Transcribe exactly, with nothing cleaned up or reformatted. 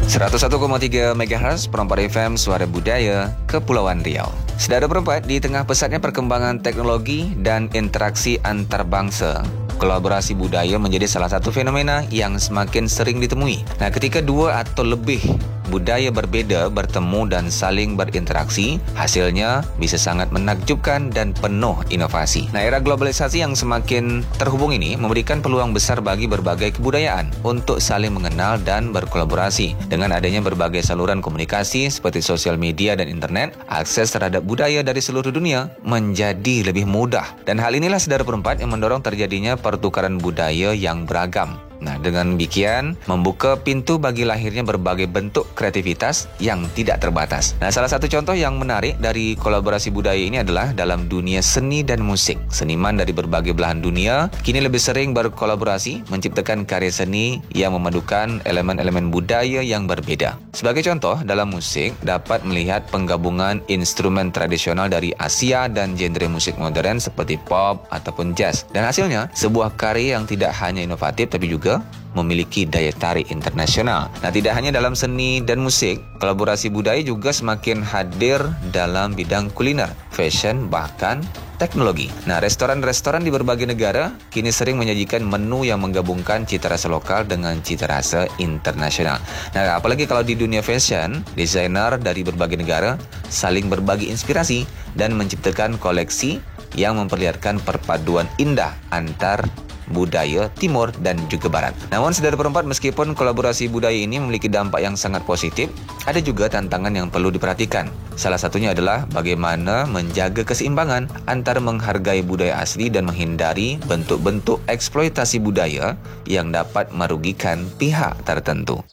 seratus satu koma tiga megahertz Perempat F M Suara Budaya Kepulauan Riau. Saudara Perempat, di tengah pesatnya perkembangan teknologi dan interaksi antar bangsa, kolaborasi budaya menjadi salah satu fenomena yang semakin sering ditemui. Nah, ketika dua atau lebih budaya berbeda bertemu dan saling berinteraksi, hasilnya bisa sangat menakjubkan dan penuh inovasi. Nah, era globalisasi yang semakin terhubung ini memberikan peluang besar bagi berbagai kebudayaan untuk saling mengenal dan berkolaborasi. Dengan adanya berbagai saluran komunikasi seperti sosial media dan internet, akses terhadap budaya dari seluruh dunia menjadi lebih mudah. Dan hal inilah saudara Perempat yang mendorong terjadinya pertukaran budaya yang beragam. Nah, dengan demikian membuka pintu bagi lahirnya berbagai bentuk kreativitas yang tidak terbatas. Nah, salah satu contoh yang menarik dari kolaborasi budaya ini adalah dalam dunia seni dan musik. Seniman dari berbagai belahan dunia kini lebih sering berkolaborasi menciptakan karya seni yang memadukan elemen-elemen budaya yang berbeda. Sebagai contoh, dalam musik dapat melihat penggabungan instrumen tradisional dari Asia dan genre musik modern seperti pop ataupun jazz. Dan hasilnya sebuah karya yang tidak hanya inovatif tapi juga memiliki daya tarik internasional. Nah, tidak hanya dalam seni dan musik, kolaborasi budaya juga semakin hadir dalam bidang kuliner, fashion, bahkan teknologi. Nah, restoran-restoran di berbagai negara kini sering menyajikan menu yang menggabungkan cita rasa lokal dengan cita rasa internasional. Nah, apalagi kalau di dunia fashion, desainer dari berbagai negara saling berbagi inspirasi dan menciptakan koleksi yang memperlihatkan perpaduan indah antar budaya timur dan juga barat. Namun saudara Perempat, meskipun kolaborasi budaya ini memiliki dampak yang sangat positif, ada juga tantangan yang perlu diperhatikan. Salah satunya adalah bagaimana menjaga keseimbangan antara menghargai budaya asli dan menghindari bentuk-bentuk eksploitasi budaya yang dapat merugikan pihak tertentu.